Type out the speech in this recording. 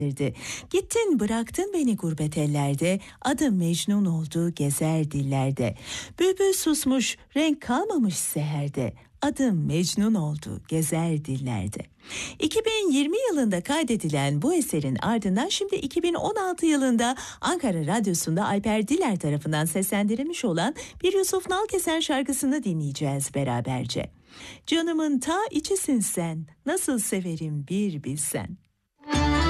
Gittin bıraktın beni gurbet ellerde, adım Mecnun oldu gezer dillerde. Bülbül susmuş, renk kalmamış seherde, adım Mecnun oldu gezer dillerde. 2020 yılında kaydedilen bu eserin ardından şimdi 2016 yılında Ankara Radyosu'nda Alper Diler tarafından seslendirilmiş olan bir Yusuf Nalkesen şarkısını dinleyeceğiz beraberce. Canımın ta içisin sen, nasıl severim bir bilsen.